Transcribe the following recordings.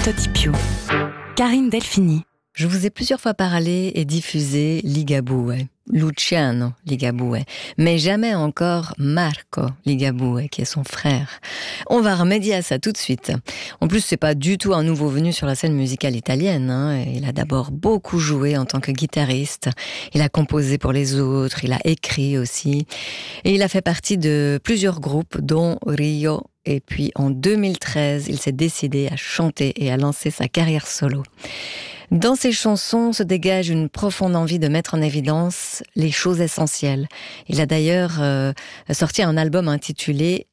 Fortotipio. Karine Delphini. Je vous ai plusieurs fois parlé et diffusé Ligabue, Luciano Ligabue, mais jamais encore Marco Ligabue, qui est son frère. On va remédier à ça tout de suite. En plus, c'est pas du tout un nouveau venu sur la scène musicale italienne. Il a d'abord beaucoup joué en tant que guitariste. Il a composé pour les autres, il a écrit aussi. Et il a fait partie de plusieurs groupes, dont Rio. Et puis en 2013, il s'est décidé à chanter et à lancer sa carrière solo. Dans ses chansons se dégage une profonde envie de mettre en évidence les choses essentielles. Il a d'ailleurs sorti un album intitulé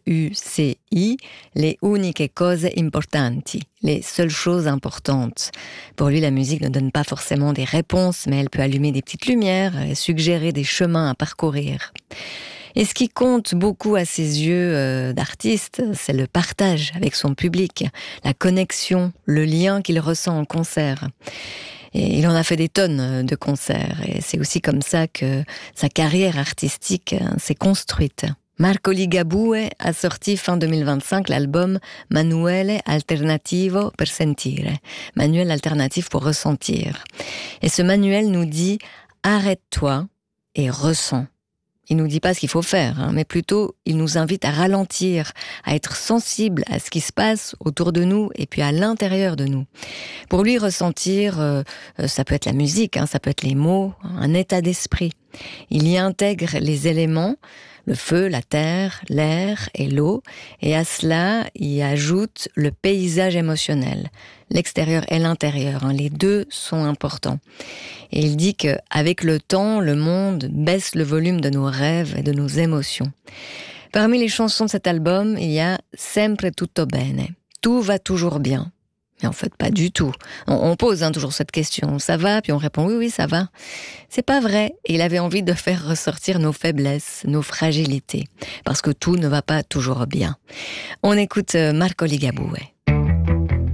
LUCI, Les uniche cose importanti, les seules choses importantes. Pour lui, la musique ne donne pas forcément des réponses, mais elle peut allumer des petites lumières et suggérer des chemins à parcourir. Et ce qui compte beaucoup à ses yeux d'artiste, c'est le partage avec son public, la connexion, le lien qu'il ressent en concert. Et il en a fait des tonnes de concerts, et c'est aussi comme ça que sa carrière artistique s'est construite. Marco Ligabue a sorti fin 2025 l'album Manuale Alternativo per Sentire, manuel alternatif pour ressentir. Et ce manuel nous dit « Arrête-toi et ressens ». Il nous dit pas ce qu'il faut faire, mais plutôt il nous invite à ralentir, à être sensible à ce qui se passe autour de nous et puis à l'intérieur de nous. Pour lui, ressentir, ça peut être la musique, ça peut être les mots, un état d'esprit. Il y intègre les éléments, le feu, la terre, l'air et l'eau, et à cela, il ajoute le paysage émotionnel, l'extérieur et l'intérieur. Les deux sont importants. Et il dit qu'avec le temps, le monde baisse le volume de nos rêves et de nos émotions. Parmi les chansons de cet album, il y a Sempre tutto bene. Tout va toujours bien. Mais en fait, pas du tout. On pose toujours cette question. Ça va? Puis on répond oui, ça va. C'est pas vrai. Et il avait envie de faire ressortir nos faiblesses, nos fragilités. Parce que tout ne va pas toujours bien. On écoute Marco Ligabue.